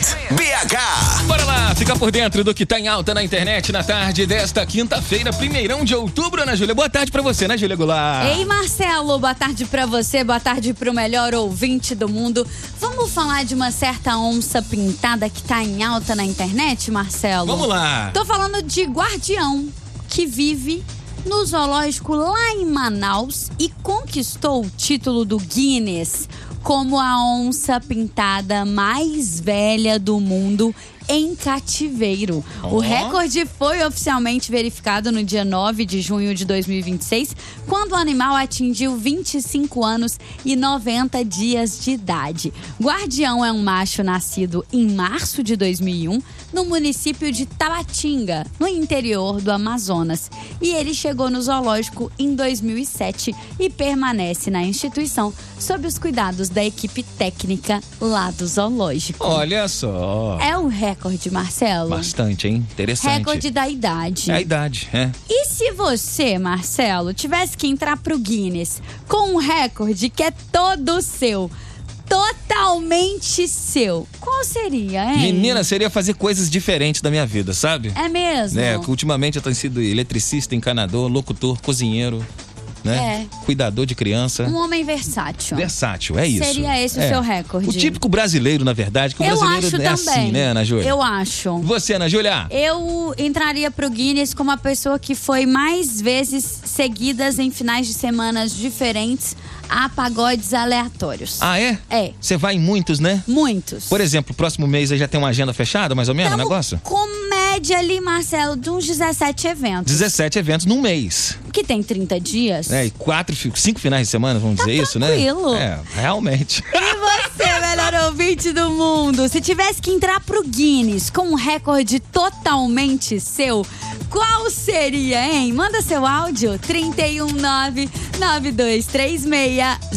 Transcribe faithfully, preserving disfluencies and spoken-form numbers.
B H. Bora lá, fica por dentro do que tá em alta na internet na tarde desta quinta-feira, primeirão de outubro, Ana Júlia. Boa tarde pra você, né, Júlia Goulart? Ei, Marcelo, boa tarde pra você, boa tarde pro melhor ouvinte do mundo. Vamos falar de uma certa onça pintada que tá em alta na internet, Marcelo? Vamos lá. Tô falando de Guardião, que vive no zoológico lá em Manaus e conquistou o título do Guinness como a onça pintada mais velha do mundo em cativeiro. Oh. O recorde foi oficialmente verificado no dia nove de junho de dois mil e vinte e seis, quando o animal atingiu vinte e cinco anos e noventa dias de idade. Guardião é um macho nascido em março de dois mil e um, no município de Tabatinga, no interior do Amazonas. E ele chegou no zoológico em dois mil e sete e permanece na instituição sob os cuidados da equipe técnica lá do zoológico. Olha só. É o recorde, Marcelo. Bastante, hein? Interessante. Recorde da idade. É a idade, é. E se você, Marcelo, tivesse que entrar pro Guinness com um recorde que é todo seu, totalmente seu, qual seria, hein? Menina, seria fazer coisas diferentes da minha vida, sabe? É mesmo? É, ultimamente eu tenho sido eletricista, encanador, locutor, cozinheiro, né? É. Cuidador de criança. Um homem versátil. Versátil, é isso. Seria esse o É. seu recorde? O típico brasileiro, na verdade, que o Eu brasileiro acho é também. assim, né, Ana Júlia? Eu acho. Você, Ana Júlia? Eu entraria pro Guinness como a pessoa que foi mais vezes seguidas em finais de semanas diferentes a pagodes aleatórios. Ah, é? É. Você vai em muitos, né? Muitos. Por exemplo, próximo mês aí já tem uma agenda fechada, mais ou menos, o Tamo negócio? com média ali, Marcelo, de uns dezessete eventos. dezessete eventos num mês. Que tem trinta dias. É, e quatro, cinco finais de semana, vamos Tá dizer isso, né? tranquilo. É, realmente. E você, melhor ouvinte do mundo, se tivesse que entrar pro Guinness com um recorde totalmente seu, qual seria, hein? Manda seu áudio, trinta e um nove nove dois três seis